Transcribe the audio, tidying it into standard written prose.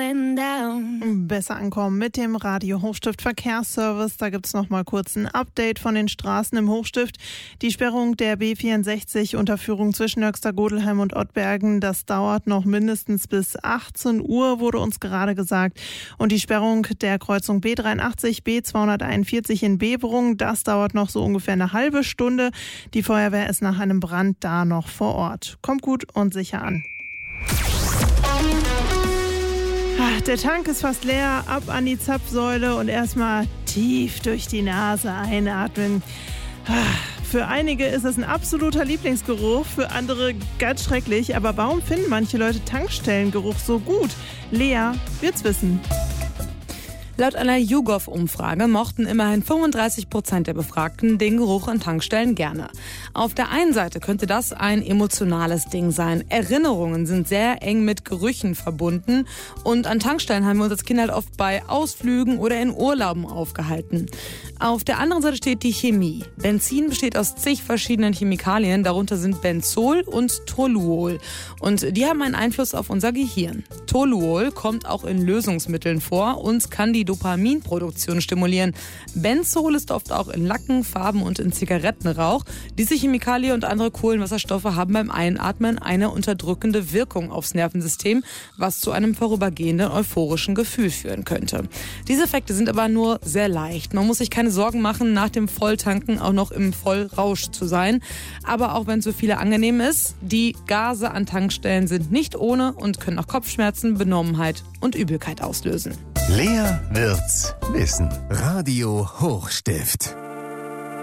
slowing down. Besser ankommen mit dem Radio Hochstift Verkehrsservice. Da gibt's noch mal kurz ein Update von den Straßen im Hochstift. Die Sperrung der B64 Unterführung zwischen Höxter-Godelheim und Ottbergen, das dauert noch mindestens bis 18 Uhr, wurde uns gerade gesagt. Und die Sperrung der Kreuzung B83, B241 in Beverung, das dauert noch so ungefähr eine halbe Stunde. Die Feuerwehr ist nach einem Brand da noch vor Ort. Kommt gut und sicher an. Der Tank ist fast leer, ab an die Zapfsäule und erstmal tief durch die Nase einatmen. Für einige ist es ein absoluter Lieblingsgeruch, für andere ganz schrecklich. Aber warum finden manche Leute Tankstellengeruch so gut? Lea wird's wissen. Laut einer YouGov-Umfrage mochten immerhin 35% der Befragten den Geruch an Tankstellen gerne. Auf der einen Seite könnte das ein emotionales Ding sein. Erinnerungen sind sehr eng mit Gerüchen verbunden und an Tankstellen haben wir uns als Kinder halt oft bei Ausflügen oder in Urlauben aufgehalten. Auf der anderen Seite steht die Chemie. Benzin besteht aus zig verschiedenen Chemikalien, darunter sind Benzol und Toluol. Und die haben einen Einfluss auf unser Gehirn. Toluol kommt auch in Lösungsmitteln vor und kann die Dopaminproduktion stimulieren. Benzol ist oft auch in Lacken, Farben und in Zigarettenrauch. Diese Chemikalie und andere Kohlenwasserstoffe haben beim Einatmen eine unterdrückende Wirkung aufs Nervensystem, was zu einem vorübergehenden euphorischen Gefühl führen könnte. Diese Effekte sind aber nur sehr leicht. Man muss sich keine Sorgen machen, nach dem Volltanken auch noch im Vollrausch zu sein. Aber auch wenn es für viele angenehm ist, die Gase an Tankstellen sind nicht ohne und können auch Kopfschmerzen, Benommenheit und Übelkeit auslösen. Lea wird's wissen. Radio Hochstift.